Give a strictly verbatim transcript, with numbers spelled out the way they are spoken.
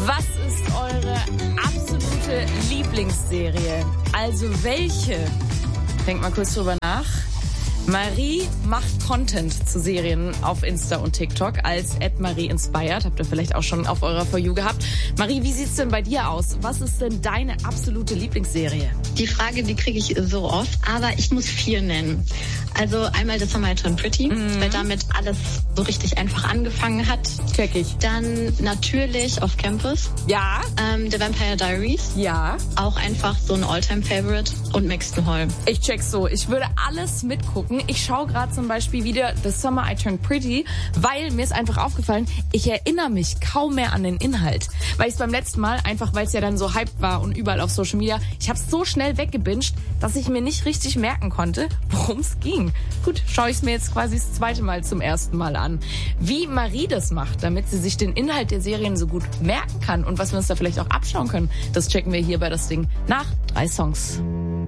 Was ist eure absolute Lieblingsserie? Also welche? Denkt mal kurz drüber nach. Marie macht Content zu Serien auf Insta und TikTok als at Marie Inspired. Habt ihr vielleicht auch schon auf eurer For You gehabt. Marie, wie sieht's denn bei dir aus? Was ist denn deine absolute Lieblingsserie? Die Frage, die kriege ich so oft, aber ich muss vier nennen. Also einmal The Summer I Turned Pretty, mhm. weil damit alles so richtig einfach angefangen hat. Check ich. Dann natürlich Off Campus. Ja. Ähm, The Vampire Diaries. Ja. Auch einfach so ein All-Time-Favorite. Und Maxton Hall. Ich check's so. Ich würde alles mitgucken. Ich schaue gerade zum Beispiel wieder The Summer I Turned Pretty, weil mir ist einfach aufgefallen, ich erinnere mich kaum mehr an den Inhalt. Weil ich es beim letzten Mal, einfach weil es ja dann so hyped war und überall auf Social Media, ich habe es so schnell weggebinged, dass ich mir nicht richtig merken konnte, worum es ging. Gut, schaue ich es mir jetzt quasi das zweite Mal zum ersten Mal an. Wie Marie das macht, damit sie sich den Inhalt der Serien so gut merken kann und was wir uns da vielleicht auch abschauen können, das checken wir hier bei Das Ding nach drei Songs.